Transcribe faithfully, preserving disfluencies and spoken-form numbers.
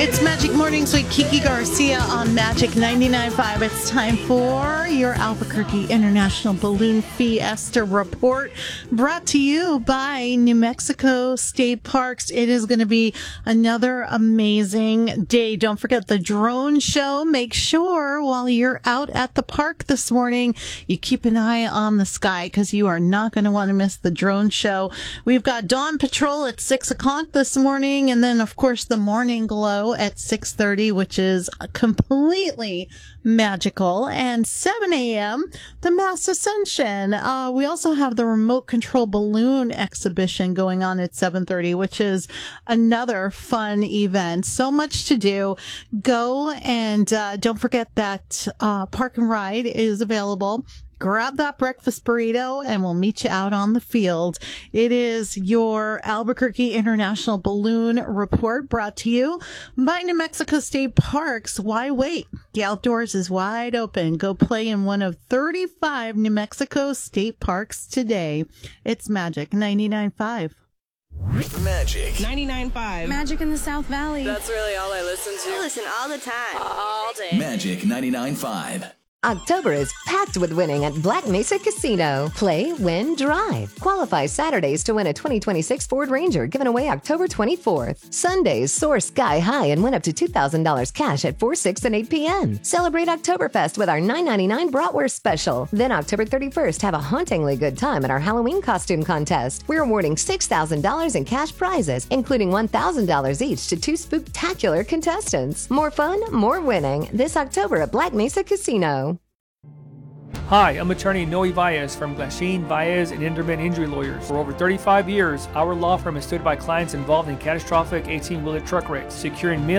It's Magic Mornings with Kiki Garcia on Magic ninety-nine point five. It's time for your Albuquerque International Balloon Fiesta Report, brought to you by New Mexico State Parks. It is going to be another amazing day. Don't forget the drone show. Make sure while you're out at the park this morning, you keep an eye on the sky because you are not going to want to miss the drone show. We've got Dawn Patrol at six o'clock this morning, and then, of course, the Morning Glow at six thirty, which is completely magical, and seven a.m. the Mass Ascension. Uh, we also have the Remote Control Balloon exhibition going on at seven thirty, which is another fun event. So much to do. Go and uh, don't forget that uh, Park and Ride is available. Grab that breakfast burrito and we'll meet you out on the field. It is your Albuquerque International Balloon Report, brought to you by New Mexico State Parks. Why wait? The outdoors is wide open. Go play in one of thirty-five New Mexico State Parks today. It's Magic ninety-nine point five. Magic ninety-nine point five. Magic in the South Valley. That's really all I listen to. I listen all the time. All day. Magic ninety-nine point five. October is packed with winning at Black Mesa Casino. Play, win, drive. Qualify Saturdays to win a twenty twenty-six Ford Ranger given away October twenty-fourth. Sundays soar sky high and win up to two thousand dollars cash at four, six, and eight p.m. Celebrate Oktoberfest with our nine ninety-nine Bratwurst Special. Then October thirty-first, have a hauntingly good time at our Halloween costume contest. We're awarding six thousand dollars in cash prizes, including one thousand dollars each to two spooktacular contestants. More fun, more winning. This October at Black Mesa Casino. Hi, I'm attorney Noe Valles from Glasheen, Valles, and Enderman Injury Lawyers. For over thirty-five years, our law firm has stood by clients involved in catastrophic eighteen-wheeler truck wrecks, securing